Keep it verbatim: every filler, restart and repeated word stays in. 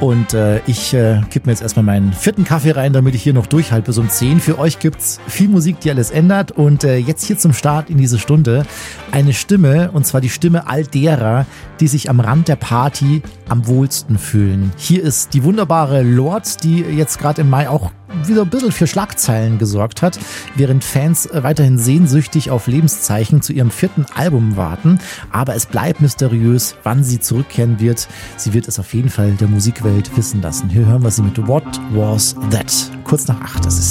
Und äh, ich äh, gebe mir jetzt erstmal meinen vierten Kaffee rein, damit ich hier noch durchhalte bis um zehn. Für euch gibt's viel Musik, die alles ändert. Und äh, jetzt hier zum Start in diese Stunde eine Stimme, und zwar die Stimme all derer, die sich am Rand der Party am wohlsten fühlen. Hier ist die wunderbare Lord, die jetzt gerade im Mai auch wieder ein bisschen für Schlagzeilen gesorgt hat, während Fans weiterhin sehnsüchtig auf Lebenszeichen zu ihrem vierten Album warten. Aber es bleibt mysteriös, wann sie zurückkehren wird. Sie wird es auf jeden Fall der Musikwelt wissen lassen. Hier hören wir sie mit What Was That? Kurz nach acht, das ist